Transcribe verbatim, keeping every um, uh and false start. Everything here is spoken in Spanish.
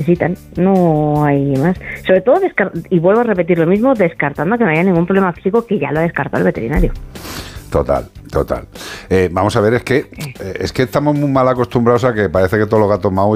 necesitan, no hay más. Sobre todo, descart- y vuelvo a repetir lo mismo, descartando que no haya ningún problema físico, que ya lo ha descartado el veterinario. Total, total. Eh, vamos a ver, es que, eh, es que estamos muy mal acostumbrados a que parece que todos los gatos maullan.